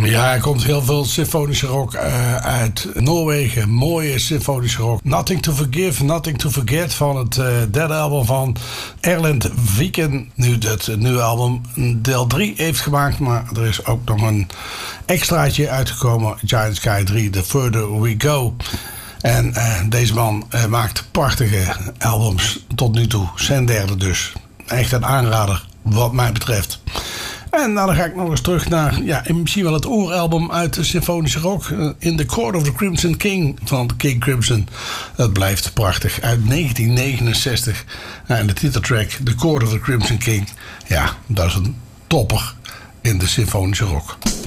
Ja, er komt heel veel symfonische rock uit Noorwegen. Mooie symfonische rock. Nothing to Forgive, Nothing to Forget van het derde album van Erlend Viken. Nu het nieuwe album deel 3 heeft gemaakt. Maar er is ook nog een extraatje uitgekomen. Giant Sky 3, The Further We Go. En deze man maakt prachtige albums tot nu toe. Zijn derde dus. Echt een aanrader wat mij betreft. En dan ga ik nog eens terug naar misschien wel het oeralbum uit de symfonische rock. In the Court of the Crimson King van King Crimson. Dat blijft prachtig. Uit 1969. En de titeltrack The Court of the Crimson King. Ja, dat is een topper in de symfonische rock.